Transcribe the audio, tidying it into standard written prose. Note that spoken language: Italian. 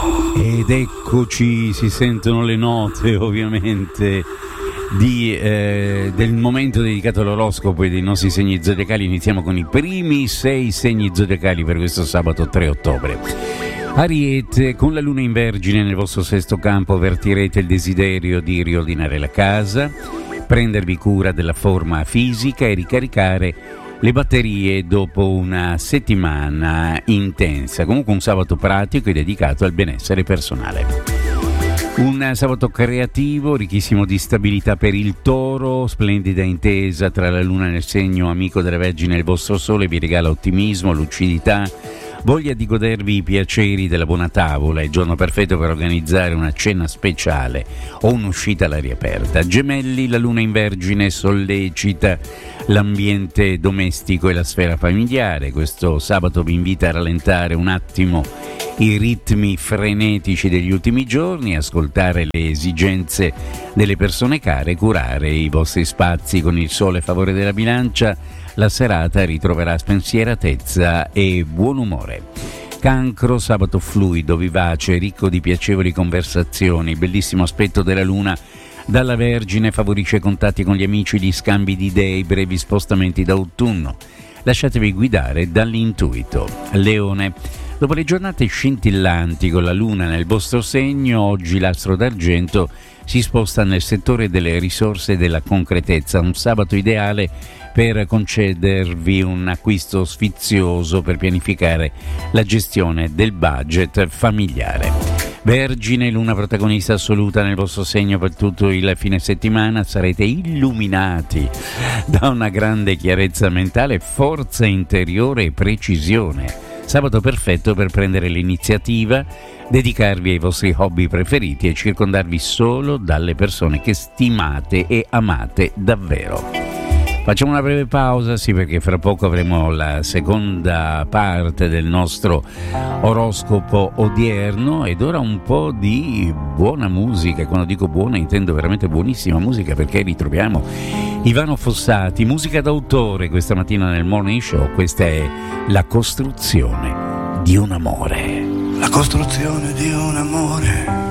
Ed eccoci, si sentono le note ovviamente del momento dedicato all'oroscopo e dei nostri segni zodiacali. Iniziamo con i primi 6 segni zodiacali per questo sabato 3 ottobre. Ariete, con la luna in Vergine nel vostro sesto campo avvertirete il desiderio di riordinare la casa, prendervi cura della forma fisica e ricaricare le batterie dopo una settimana intensa. Comunque un sabato pratico e dedicato al benessere personale. Un sabato creativo, ricchissimo di stabilità per il Toro, splendida intesa tra la luna nel segno amico della Vergine e il vostro sole vi regala ottimismo, lucidità, voglia di godervi i piaceri della buona tavola, il giorno perfetto per organizzare una cena speciale o un'uscita all'aria aperta. Gemelli, la luna in Vergine sollecita l'ambiente domestico e la sfera familiare. Questo sabato vi invita a rallentare un attimo i ritmi frenetici degli ultimi giorni, ascoltare le esigenze delle persone care, curare i vostri spazi. Con il sole a favore della bilancia, la serata ritroverà spensieratezza e buon umore. Cancro, sabato fluido, vivace, ricco di piacevoli conversazioni, bellissimo aspetto della luna dalla Vergine favorisce contatti con gli amici, gli scambi di idee, brevi spostamenti d'autunno. Lasciatevi guidare dall'intuito. Leone, dopo le giornate scintillanti con la luna nel vostro segno, oggi l'astro d'argento si sposta nel settore delle risorse e della concretezza. Un sabato ideale per concedervi un acquisto sfizioso, per pianificare la gestione del budget familiare. Vergine, luna protagonista assoluta nel vostro segno per tutto il fine settimana, sarete illuminati da una grande chiarezza mentale, forza interiore e precisione. Sabato perfetto per prendere l'iniziativa, dedicarvi ai vostri hobby preferiti e circondarvi solo dalle persone che stimate e amate davvero. Facciamo una breve pausa, sì, perché fra poco avremo la seconda parte del nostro oroscopo odierno ed ora un po' di buona musica. Quando dico buona intendo veramente buonissima musica, perché ritroviamo Ivano Fossati, musica d'autore questa mattina nel Morning Show. Questa è La costruzione di un amore. La costruzione di un amore